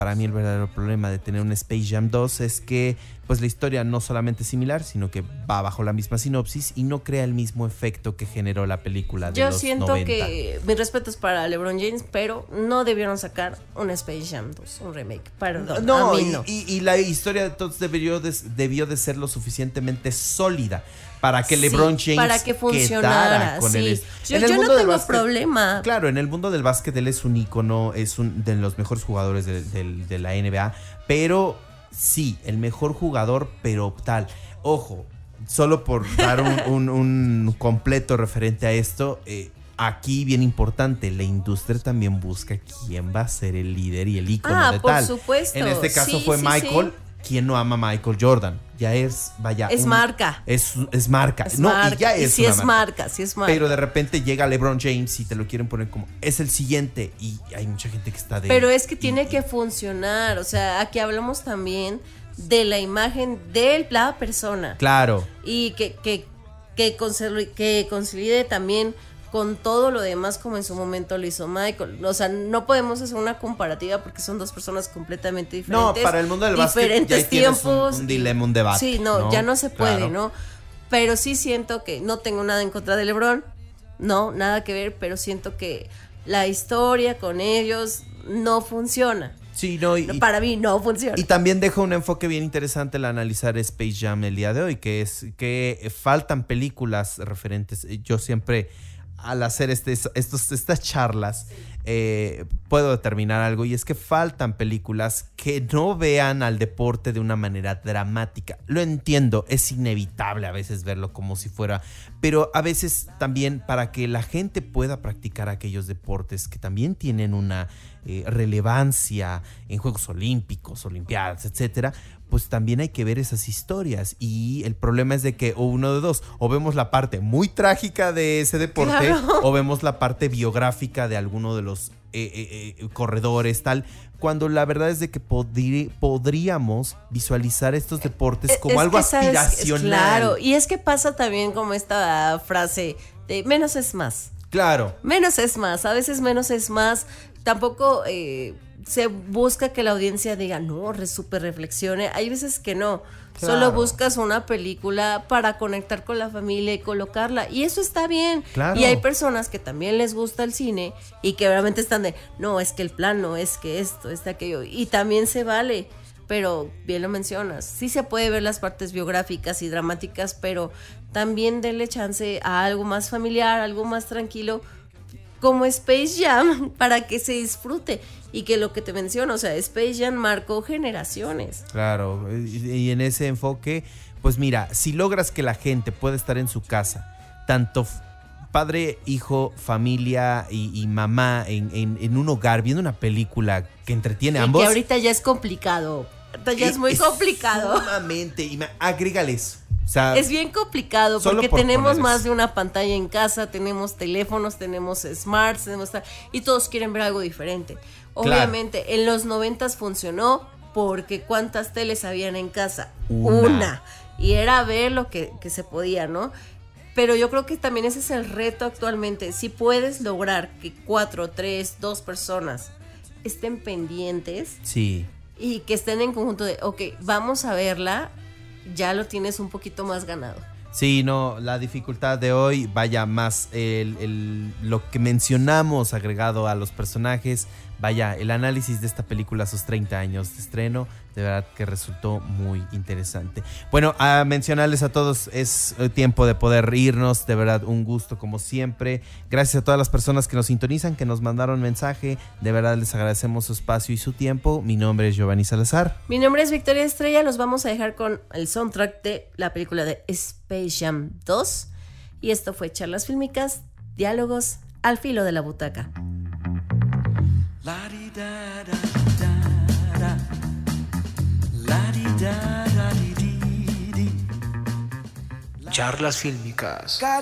para mí el verdadero problema de tener un Space Jam 2 es que pues la historia no solamente es similar, sino que va bajo la misma sinopsis y no crea el mismo efecto que generó la película de Yo los siento 90. que mis respetos para LeBron James, pero no debieron sacar un Space Jam 2, un remake. Perdón, No, a mí no. y la historia entonces debió de ser lo suficientemente sólida para que LeBron James para que funcionara, quedara con sí. el... Yo en el no mundo del tengo básquet, problema. Claro, en el mundo del básquet él es un ícono, es un de los mejores jugadores de la NBA, pero sí, el mejor jugador, pero tal. Ojo, solo por dar un completo referente a esto, aquí bien importante, la industria también busca quién va a ser el líder y el ícono de por tal. supuesto. En este caso Sí, fue sí, Michael. sí. ¿Quién no ama a Michael Jordan? Ya es, vaya. Es marca. Es marca. Es No, marca. y ya es sí una es marca, sí es marca. Pero de repente llega LeBron James y te lo quieren poner como es el siguiente y hay mucha gente que está de... Pero es que tiene que funcionar, o sea, aquí hablamos también de la imagen de la persona. Claro. Y que consolide también con todo lo demás como en su momento lo hizo Michael. O sea, no podemos hacer una comparativa porque son dos personas completamente diferentes. No, para el mundo del básquet diferentes ya tienes tiempos. un dilema, un debate. Sí, no, ya no se puede, Claro. ¿no? Pero sí siento que no tengo nada en contra de LeBron, no, nada que ver, pero siento que la historia con ellos no funciona. Sí, no, Para mí no funciona. Y también deja un enfoque bien interesante el analizar Space Jam el día de hoy, que es que faltan películas referentes. Yo siempre, al hacer estas charlas, puedo determinar algo, y es que faltan películas que no vean al deporte de una manera dramática. Lo entiendo, es inevitable a veces verlo como si fuera, pero a veces también para que la gente pueda practicar aquellos deportes que también tienen una relevancia en Juegos Olímpicos, Olimpiadas, etcétera, pues también hay que ver esas historias. Y el problema es de que o uno de dos, o vemos la parte muy trágica de ese deporte, Claro. o vemos la parte biográfica de alguno de los corredores, tal, cuando la verdad es de que podríamos visualizar estos deportes como Es algo que, ¿sabes? aspiracional. Claro, y es que pasa también como esta frase de menos es más. Claro. Menos es más, a veces menos es más. Tampoco se busca que la audiencia diga, no, súper reflexione. Hay veces que no. Claro. Solo buscas una película para conectar con la familia y colocarla. Y eso está bien. Claro. Y hay personas que también les gusta el cine y que realmente están de, no, es que el plano, es que esto, es que aquello. Y también se vale. Pero bien lo mencionas, sí se puede ver las partes biográficas y dramáticas, pero también denle chance a algo más familiar, algo más tranquilo, como Space Jam, para que se disfrute. Y que lo que te menciono, o sea, Space Jam marcó generaciones. Claro, y en ese enfoque, pues mira, si logras que la gente pueda estar en su casa, tanto padre, hijo, familia y mamá en un hogar viendo una película que entretiene a Y ambos. que ahorita ya es complicado. Ahorita ya es muy complicado. Sumamente. Y agrégale eso. O sea, Es bien complicado solo porque por tenemos poner más eso. de una pantalla en casa, tenemos teléfonos, tenemos smarts, y todos quieren ver algo diferente. Obviamente, en los 90s funcionó porque ¿cuántas teles habían en casa? Una. Y era ver lo que se podía, ¿no? Pero yo creo que también ese es el reto actualmente. Si puedes lograr que 4, 3, 2 personas estén pendientes sí. y que estén en conjunto de, ok, vamos a verla, ya lo tienes un poquito más ganado. Sí, no, la dificultad de hoy, vaya más lo que mencionamos agregado a los personajes, vaya, el análisis de esta película a sus 30 años de estreno, de verdad que resultó muy interesante. Bueno, a mencionarles a todos, es tiempo de poder irnos, de verdad un gusto como siempre. Gracias a todas las personas que nos sintonizan, que nos mandaron mensaje, de verdad les agradecemos su espacio y su tiempo. Mi nombre es Giovanni Salazar. Mi nombre es Victoria Estrella, los vamos a dejar con el soundtrack de la película de Space Jam 2. Y esto fue Charlas Fílmicas, diálogos al filo de la butaca. Charlas fílmicas.